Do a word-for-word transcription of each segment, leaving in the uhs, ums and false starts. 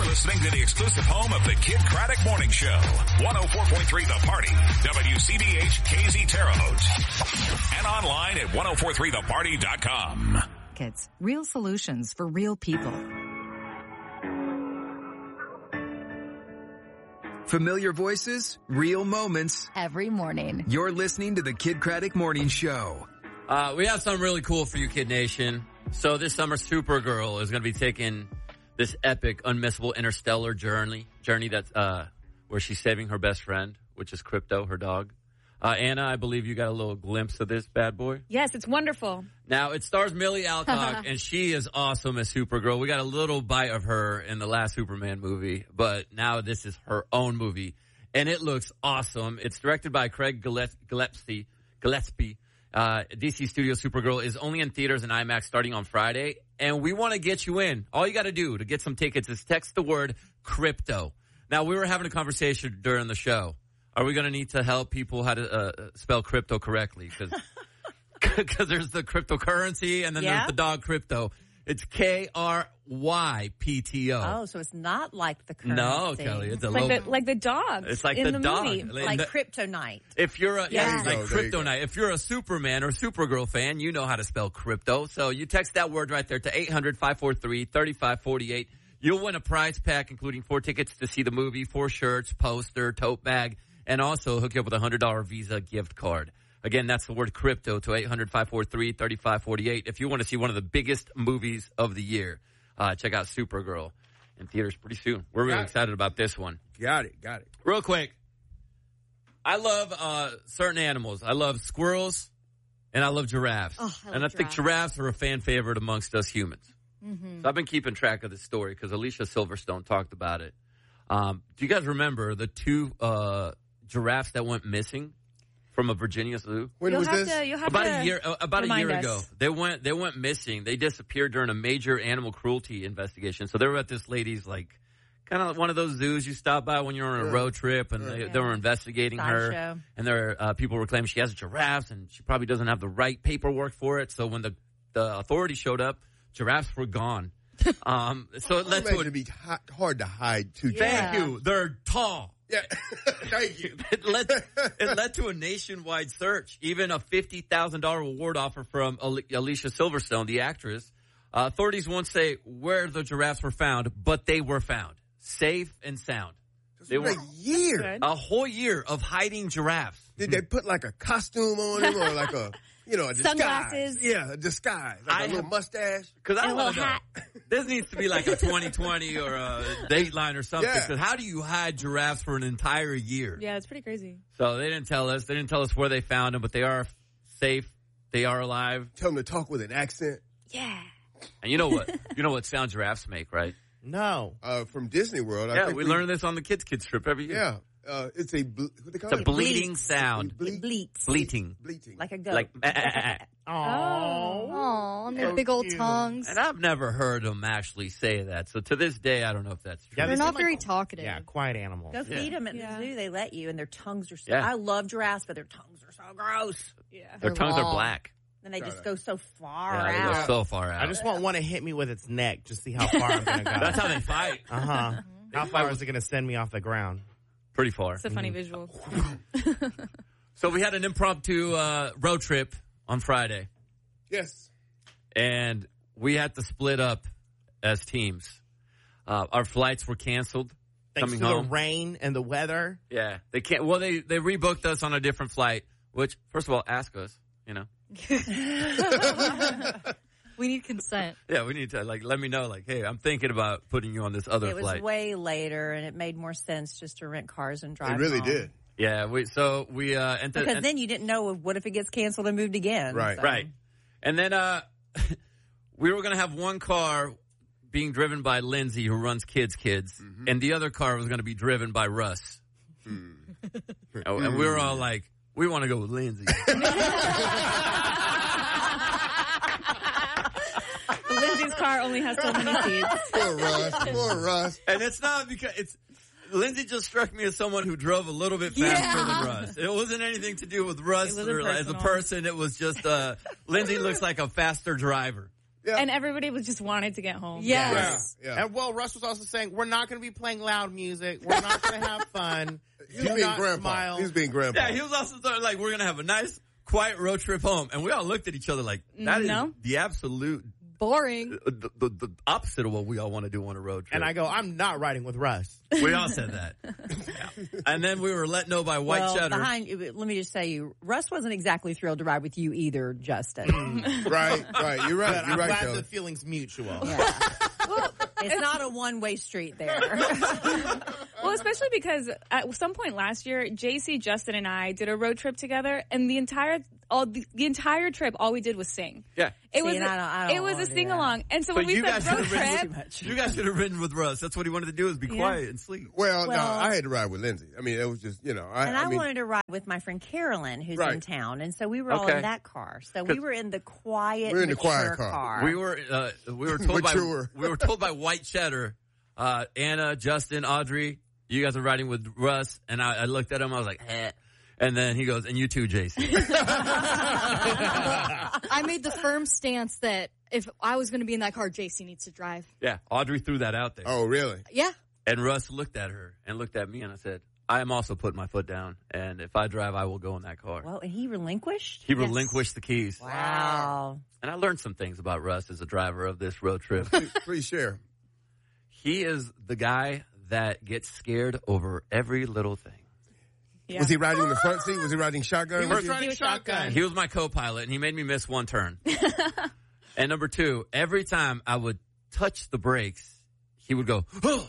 listening to the exclusive home of the Kid Craddock Morning Show. one oh four point three The Party. W C B H K Z Terre Haute. And online at ten forty-three the party dot com. Kids, real solutions for real people. Familiar voices, real moments. Every morning. You're listening to the Kid Craddock Morning Show. Uh, we have something really cool for you, Kid Nation. So this summer, Supergirl is going to be taking this epic, unmissable interstellar journey, journey that's, uh, where she's saving her best friend, which is Crypto, her dog. Uh, Anna, I believe you got a little glimpse of this bad boy. Yes, it's wonderful. Now, it stars Millie Alcock, and she is awesome as Supergirl. We got a little bite of her in the last Superman movie, but now this is her own movie, and it looks awesome. It's directed by Craig Gillespie. Gillespie. Uh, D C Studio Supergirl is only in theaters and IMAX starting on Friday, and we want to get you in. All you got to do to get some tickets is text the word crypto. Now, we were having a conversation during the show. Are we going to need to help people how to uh, spell crypto correctly? Because there's the cryptocurrency and then yeah. there's the dog crypto. It's K R Y P T O. Oh, so it's not like the currency. No, Kelly. It's a like, low, the, like the dog. It's like in the, the dog. movie. Like the, Kryptonite. If you're a, yeah, Yeah. like Kryptonite. If you're a Superman or Supergirl fan, you know how to spell crypto. So you text that word right there to eight hundred, five four three, three five four eight. You'll win a prize pack, including four tickets to see the movie, four shirts, poster, tote bag, and also hook you up with a one hundred dollars Visa gift card. Again, that's the word crypto to eight hundred, five four three, three five four eight. If you want to see one of the biggest movies of the year, uh, check out Supergirl in theaters pretty soon. We're really excited about this one. Got it, got it. Real quick, I love uh, certain animals. I love squirrels, and I love giraffes. Oh, I love and I think giraffes. giraffes are a fan favorite amongst us humans. Mm-hmm. So I've been keeping track of this story because Alicia Silverstone talked about it. Um, do you guys remember the two uh, giraffes that went missing from a Virginia zoo? When You'll was have this? to, you'll have About to a year. Uh, about a remind year us. ago, they went. They went missing. They disappeared during a major animal cruelty investigation. So they were at this lady's like, kind of one of those zoos you stop by when you're on a Yeah. road trip, and they, Yeah. they were investigating Side her. show. And there, uh, people were claiming she has giraffes, and she probably doesn't have the right paperwork for it. So when the the authorities showed up, giraffes were gone. Um, so it led I to imagine a, it'd be hot, hard to hide two. thank Yeah. you. They're tall. Yeah, thank you. It led, it led to a nationwide search, even a fifty thousand dollars reward offer from Ali- Alicia Silverstone, the actress. Uh, authorities won't say where the giraffes were found, but they were found, safe and sound. They For were a year. Good. a whole year of hiding giraffes. Did they put like a costume on him or like a, you know, a disguise? Sunglasses. Yeah, a disguise. Like I a little have- mustache. Because I And a want to little know. hat. This needs to be like a twenty twenty or a Dateline or something. Yeah. Because how do you hide giraffes for an entire year? Yeah, it's pretty crazy. So they didn't tell us. They didn't tell us where they found them, but they are safe. They are alive. Tell him to talk with an accent. Yeah. And you know what? You know what sound giraffes make, right? No. Uh, from Disney World. I Yeah, think we learn this on the Kids Kids trip every year. Yeah. Uh, it's a, ble- what they call It's a it? bleating bleats. sound. Ble- It bleats. Bleating. Bleating. Like a goat. Like, eh, eh, eh, eh. Oh. Aw, and their big old cute. tongues. And I've never heard them actually say that. So to this day, I don't know if that's true. Yeah, They're they not seem like- very talkative. Yeah, quiet animals. Go feed them at Yeah. the zoo. They let you, and their tongues are so. Yeah. I love giraffes, but their tongues are so gross. Yeah. Their They're tongues are long. black. And they Got just it. go so far Yeah, they out. go so far out. I just want one to hit me with its neck, just see how far I'm going to go. That's how they fight. Uh huh. How far is it going to send me off the ground? Pretty far. It's a funny visual. So we had an impromptu uh, road trip on Friday, Yes. and we had to split up as teams. Uh, our flights were canceled. Thanks coming to home. the rain and the weather. Yeah, they can't. Well, they they rebooked us on a different flight. Which, first of all, ask us. You know. We need consent. Yeah, we need to like let me know. Like, hey, I'm thinking about putting you on this other It was flight. way later, and it made more sense just to rent cars and drive. It really home. did. Yeah, we so we uh and Because and, then you didn't know what if it gets canceled and moved again. Right. so. right, and then uh we were gonna have one car being driven by Lindsay, who runs Kids Kids, Mm-hmm. and the other car was gonna be driven by Russ. Mm. Oh, and we were all like, we want to go with Lindsay. Lindsay's car only has so many seats. Poor Russ. Poor Russ. And it's not because it's Lindsay just struck me as someone who drove a little bit faster Yeah. than Russ. It wasn't anything to do with Russ It wasn't or as a personal. person. It was just uh, Lindsay looks like a faster driver. Yeah. And everybody was just wanted to get home. Yes. Yeah, yeah. And well, Russ was also saying, we're not going to be playing loud music. We're not going to have fun. He's Do being not grandpa. smile. He's being grandpa. Yeah, he was also sort of like, we're going to have a nice, quiet road trip home. And we all looked at each other like, that No. is the absolute, Boring. the, the, the opposite of what we all want to do on a road trip. And I go, I'm not riding with Russ. We all said that. Yeah. And then we were let know by White well, Cheddar. behind, let me just say you, Russ wasn't exactly thrilled to ride with you either, Justin. Right, right. You're right. But You're I'm right, glad Kelly. the feeling's mutual. Yeah. Well, it's not a one-way street there. Well, especially because at some point last year, J C, Justin, and I did a road trip together, and the entire all the, the entire trip, all we did was sing. Yeah. It See, was and a, I don't- I don't it was wanna a do sing along, and so But when we you said guys road should have trip, ridden with, you guys should have ridden with Russ. That's what he wanted to do is be Yeah. quiet and sleep. Well, no, Well- I had to ride with Lindsay. I mean, it was just, you know. I, And I, I mean, wanted to ride with my friend Carolyn, who's Right. in town, and so we were all Okay. in that car. So we were in the quiet, We're in the mature quiet car. We were uh, we were told by Mature. we were told by White Cheddar, uh, Anna, Justin, Audrey, you guys are riding with Russ, and I, I looked at him. I was like, eh. And then he goes, and you too, J C. I made the firm stance that if I was going to be in that car, J C needs to drive. Yeah, Audrey threw that out there. Oh, really? Yeah. And Russ looked at her and looked at me, and I said, I am also putting my foot down, and if I drive, I will go in that car. Well, and he relinquished? He Yes. relinquished the keys. Wow. And I learned some things about Russ as a driver of this road trip. Please, please share. He is the guy that gets scared over every little thing. yeah. Was he riding in the front seat? Was he riding shotgun? He with was you? riding was shotgun. shotgun. He was my co-pilot, and he made me miss one turn. And number two, every time I would touch the brakes, he would go, oh.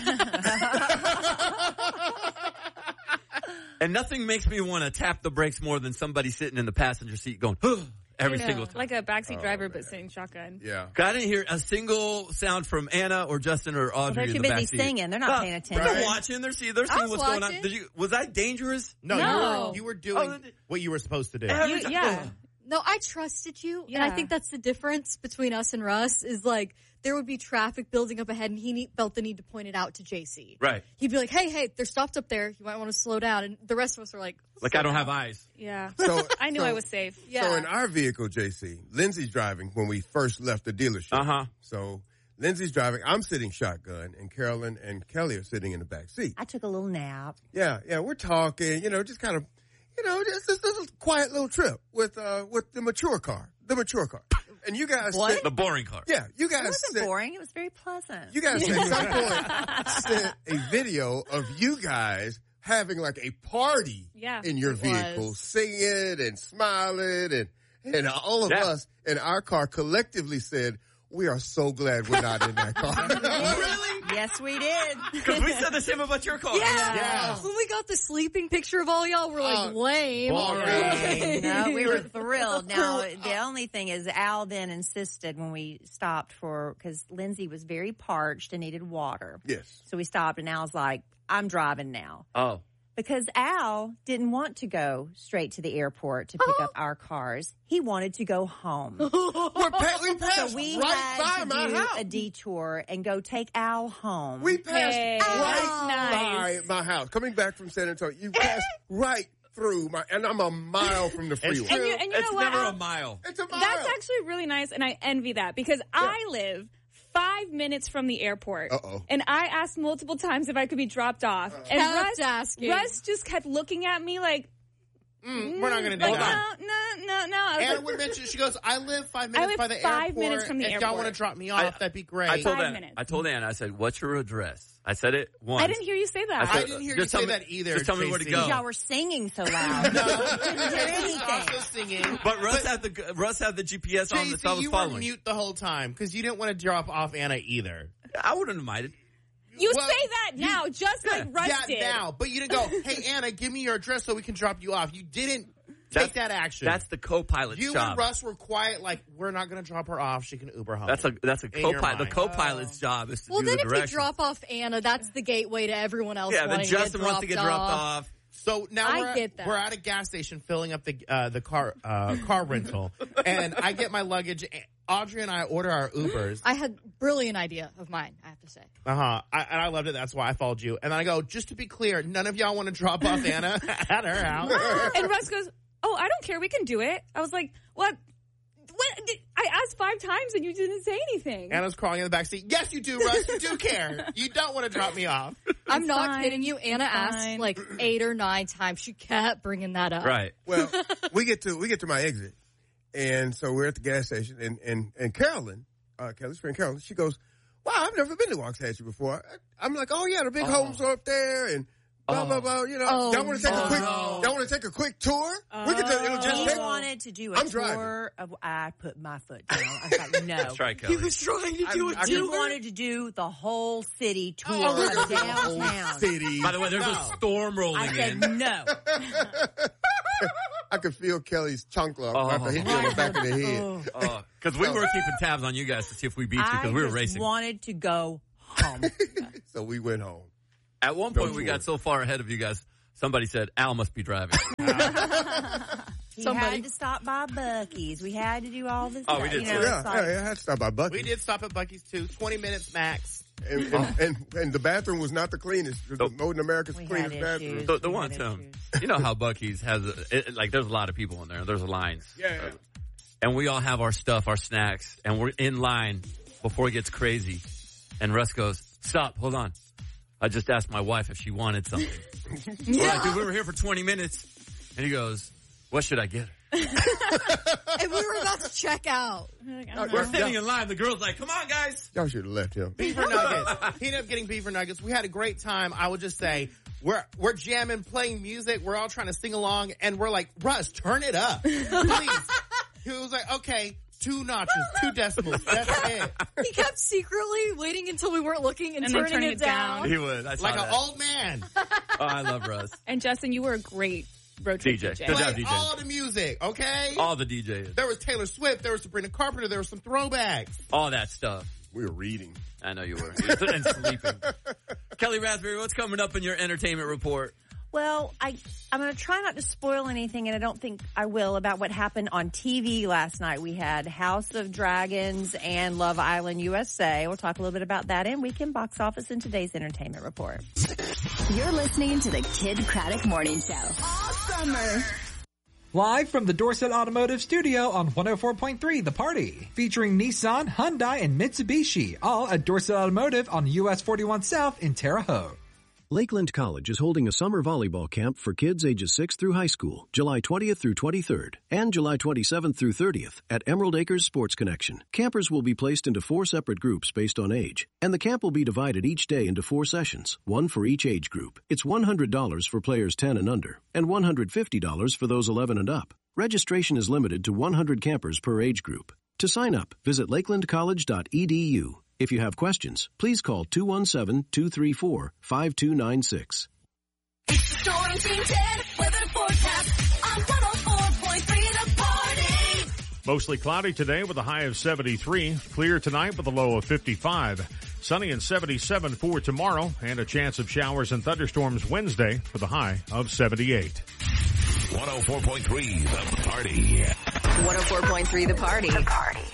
And nothing makes me want to tap the brakes more than somebody sitting in the passenger seat going, oh, every You know, single time. like a backseat Oh, driver, man. but sitting shotgun. Yeah. I didn't hear a single sound from Anna or Justin or Well, Audrey they're in too the busy backseat. singing. They're not Uh, paying attention. They're Right. watching. They're seeing. They're I seeing was what's going on. watching. Did you? Was I dangerous? No, No. You, were, you were doing Oh, what you were supposed to do. Every You- time- yeah. No, I trusted you. And I Yeah. think that's the difference between us and Russ is like there would be traffic building up ahead and he need, felt the need to point it out to J C. Right. He'd be like, hey, hey, they're stopped up there. You might want to slow down. And the rest of us are like, Like slow I don't down. have eyes. Yeah. So I knew so, I was safe. Yeah. So in our vehicle, J C, Lindsay's driving when we first left the dealership. Uh huh. So Lindsay's driving. I'm sitting shotgun, and Carolyn and Kelly are sitting in the back seat. I took a little nap. Yeah, yeah, we're talking. You know, just kind of, you know, just this, this quiet little trip with uh with the mature car, the mature car. And you guys, What? Sent, The boring car. yeah, you It guys wasn't sent, boring. It was very pleasant. you guys at some point sent a video of you guys having like a party Yeah. in your It vehicle, was. singing and smiling, and and all of Yeah. us in our car collectively said, "We are so glad we're not in that car." Really? Yes, we did. Because we said the same about your car. Yeah. Yeah. When we got the sleeping picture of all y'all, we're like, Uh, lame. boring. No, we were thrilled. Now, the only thing is Al then insisted when we stopped for, because Lindsay was very parched and needed water. Yes. So we stopped and Al's like, I'm driving now. Oh. Because Al didn't want to go straight to the airport to pick up our cars. He wanted to go home. We're pa- we passed So we right had by to my do house. a detour and go take Al home. We passed Hey. right Nice. by my house. Coming back from San Antonio, you passed right through my, and I'm a mile from the freeway. And you, and you It's know what? never Al? a mile. It's a mile. That's actually really nice, and I envy that because I live five minutes from the airport. Uh-oh. And I asked multiple times if I could be dropped off. And Kept Russ, asking. Russ just kept looking at me like, Mm, we're not going to do like that. no, no, no, no. I was Anna like, would mention, she goes, I live five I minutes live by the five airport. minutes from the if y'all airport. want to drop me off, I- that'd be great. I told Five Anna, minutes. I told Anna, I said, what's your address? I said it once. I didn't hear you say that. I I said- didn't hear just you say tell me- that either. just tell me where to J C. go. Y'all were singing so loud. No, Couldn't hear J C was also anything. singing. But Russ had the Russ had the G P S on, J the so I C, was you were following. mute the whole time because you didn't want to drop off Anna either. I wouldn't have minded. you Well, say that now, just like Russ yeah, did. now, but you didn't go, hey, Anna, give me your address so we can drop you off. You didn't take that action. That's the co-pilot's you job. and Russ were quiet, like, we're not going to drop her off. She can Uber home. That's a that's a In your co-pilot. The mind. co-pilot's job is to Well, do then the if directions. you drop off Anna, that's the gateway to everyone else yeah, then wanting Justin to get wants to get dropped off. So now I we're, get that. we're at a gas station filling up the uh, the car uh, car rental, and I get my luggage. Audrey and I order our Ubers. I had brilliant idea of mine, I have to say. Uh huh. I, and I loved it. That's why I followed you. And then I go, just to be clear, none of y'all want to drop off Anna at her house. And Russ goes, oh, I don't care. We can do it. I was like, what? What? I asked five times and you didn't say anything. Anna's crawling in the back seat. Yes, you do, Russ. You do care. You don't want to drop me off. I'm It's not fine. kidding you. Anna It's asked fine. like eight or nine times. She kept bringing that up. Right. Well, we get to we get to my exit, and so we're at the gas station, and and and Carolyn, uh, Kelly's friend Carolyn, she goes, "Wow, I've never been to Waxahachie before." I'm like, "Oh yeah, the big Oh. homes are up there, and blah Oh. blah blah." You know, Oh, y'all want to take no. a quick, Oh, y'all want to take a quick tour? We could do, it'll just He take. wanted to do a I'm tour driving. of. I put my foot down. I was like, no. That's right, Kelly. trying to do a He wanted to do the whole city tour Oh, we're of gonna do the whole downtown. city. By the way, there's No. a storm rolling I said in. no. I could feel Kelly's chankla Oh. after hit me on the back of the head. Because we were keeping tabs on you guys to see if we beat you I because we were just racing. wanted to go home. So we went home. At one No point, we tour. got so far ahead of you guys, somebody said, Al must be driving. He Somebody. had to stop by Buc-ee's. We had to do all this. Oh, we stuff. did You too. know, Yeah, it's like- yeah, yeah, I had to stop by Bucky. We did stop at Buc-ee's too. twenty minutes max. And, and, and, and the bathroom was not the cleanest. The Northern America's We had cleanest bathroom. issues. the the We one, had Tim, issues. you know how Buc-ee's has, a, it, like, there's a lot of people in there. There's lines. Yeah, yeah. And we all have our stuff, our snacks, and we're in line before it gets crazy. And Russ goes, stop, hold on. I just asked my wife if she wanted something. We're like, dude, we were here for twenty minutes. And he goes, what should I get her? And we were about to check out. Like, I don't We're know. standing in line. The girl's like, come on, guys. Y'all should have left him. Beaver nuggets. He ended up getting beaver nuggets. We had a great time. I would just say we're we're jamming, playing music. We're all trying to sing along, and we're like, Russ, turn it up, please. He was like, okay, two notches, two decimals. That's it. He kept secretly waiting until we weren't looking and, And then turning, turning it it down. down. He would. I saw Like that. an old man. Oh, I love Russ. And Justin, you were a great road trip D J. D J. Good job, Play D J. all the music, okay? All the D Js. There was Taylor Swift. There was Sabrina Carpenter. There was some throwbacks. All that stuff. We were reading. I know you were. And sleeping. Kelly Raspberry, what's coming up in your entertainment report? Well, I, I'm going to try not to spoil anything, and I don't think I will, about what happened on T V last night. We had House of Dragons and Love Island U S A. We'll talk a little bit about that and weekend box office in today's entertainment report. You're listening to the Kid Craddock Morning Show. All summer. Live from the Dorset Automotive Studio on one oh four point three The Party. Featuring Nissan, Hyundai, and Mitsubishi. All at Dorset Automotive on U S forty-one South in Terre Haute. Lakeland College is holding a summer volleyball camp for kids ages six through high school, July twentieth through twenty-third, and July twenty-seventh through thirtieth at Emerald Acres Sports Connection. Campers will be placed into four separate groups based on age, and the camp will be divided each day into four sessions, one for each age group. It's one hundred dollars for players ten and under, and one hundred fifty dollars for those eleven and up. Registration is limited to one hundred campers per age group. To sign up, visit lakeland college dot e d u. If you have questions, please call two one seven, two three four, five two nine six. It's the Storm Team ten weather forecast on one oh four point three The Party. Mostly cloudy today with a high of seventy-three. Clear tonight with a low of fifty-five. Sunny and seventy-seven for tomorrow, and a chance of showers and thunderstorms Wednesday with a high of seventy-eight. one oh four point three The Party. one oh four point three The Party. The Party.